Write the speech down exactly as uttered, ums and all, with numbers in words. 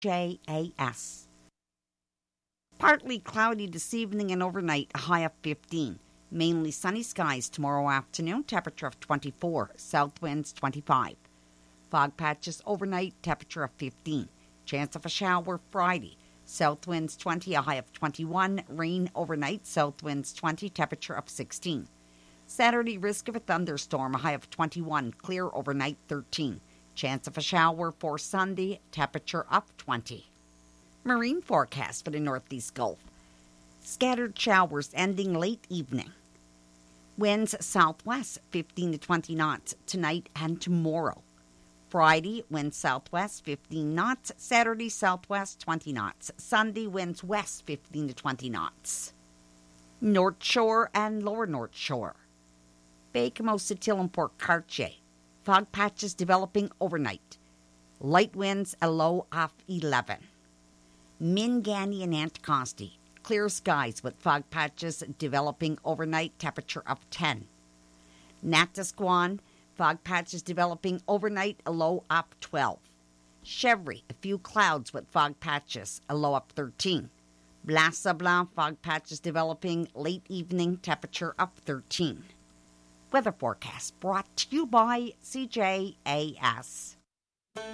J A S. Partly cloudy this evening and overnight, a high of fifteen. Mainly sunny skies tomorrow afternoon, temperature of twenty-four. South winds twenty-five. Fog patches overnight, temperature of fifteen. Chance of a shower Friday. South winds twenty, a high of twenty-one. Rain overnight, south winds twenty, temperature of sixteen. Saturday, risk of a thunderstorm, a high of twenty-one. Clear overnight, thirteen. Chance of a shower for Sunday, temperature of twenty. Marine forecast for the Northeast Gulf. Scattered showers ending late evening. Winds southwest, fifteen to twenty knots tonight and tomorrow. Friday, winds southwest, fifteen knots. Saturday, southwest, twenty knots. Sunday, winds west, fifteen to twenty knots. North Shore and Lower North Shore. Bay Camosa, Till and Port Cartier. Fog patches developing overnight. Light winds, a low of eleven. Minganny and Anticosti. Clear skies with fog patches developing overnight, temperature of ten. Natasquan, fog patches developing overnight, a low of twelve. Chevry, a few clouds with fog patches, a low of thirteen. Blas-Sablon, fog patches developing late evening, temperature of thirteen. Weather forecast brought to you by C J A S.